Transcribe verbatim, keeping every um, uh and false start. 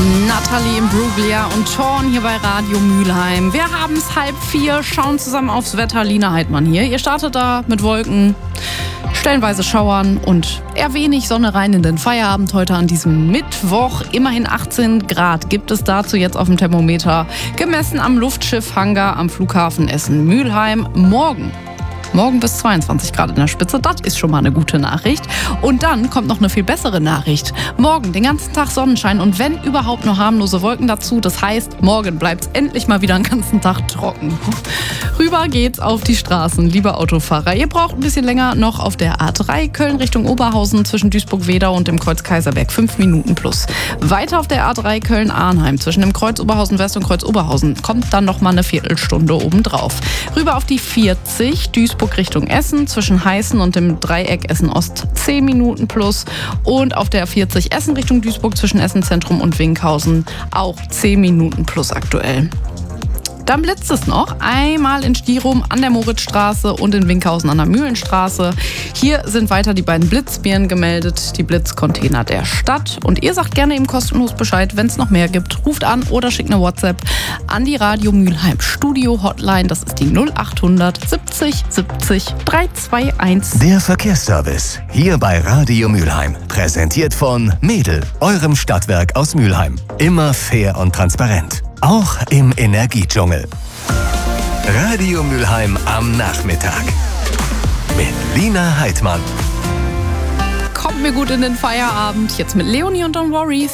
Natalie Imbruglia und Thorn hier bei Radio Mülheim. Wir haben es halb vier, schauen zusammen aufs Wetter. Lina Heidmann hier. Ihr startet da mit Wolken, stellenweise Schauern und eher wenig Sonne rein in den Feierabend heute an diesem Mittwoch. Immerhin achtzehn Grad gibt es dazu jetzt auf dem Thermometer, gemessen am Luftschiff-Hangar am Flughafen Essen-Mülheim. Morgen Morgen bis zweiundzwanzig Grad in der Spitze, das ist schon mal eine gute Nachricht. Und dann kommt noch eine viel bessere Nachricht. Morgen den ganzen Tag Sonnenschein und wenn überhaupt nur harmlose Wolken dazu. Das heißt, morgen bleibt es endlich mal wieder einen ganzen Tag trocken. Rüber geht's auf die Straßen, liebe Autofahrer. Ihr braucht ein bisschen länger noch auf der A drei Köln Richtung Oberhausen zwischen Duisburg-Wedau und dem Kreuz Kaiserberg. Fünf Minuten plus. Weiter auf der A drei Köln-Arnheim zwischen dem Kreuz Oberhausen West und Kreuz Oberhausen kommt dann noch mal eine Viertelstunde obendrauf. Rüber auf die vierzig Duisburg Richtung Essen zwischen Heißen und dem Dreieck Essen-Ost zehn Minuten plus und auf der vierzig Essen Richtung Duisburg zwischen Essen-Zentrum und Winkhausen auch zehn Minuten plus aktuell. Dann blitzt es noch, einmal in Stirum an der Moritzstraße und in Winkhausen an der Mühlenstraße. Hier sind weiter die beiden Blitzbirnen gemeldet, die Blitzcontainer der Stadt. Und ihr sagt gerne eben kostenlos Bescheid, wenn es noch mehr gibt. Ruft an oder schickt eine WhatsApp an die Radio Mülheim Studio Hotline. Das ist die null achthundert siebzig siebzig dreihunderteinundzwanzig. Der Verkehrsservice hier bei Radio Mülheim. Präsentiert von Mädel, eurem Stadtwerk aus Mülheim. Immer fair und transparent. Auch im Energiedschungel. Radio Mülheim am Nachmittag. Mit Lina Heidmann. Kommt mir gut in den Feierabend. Jetzt mit Leonie und Don't Worries.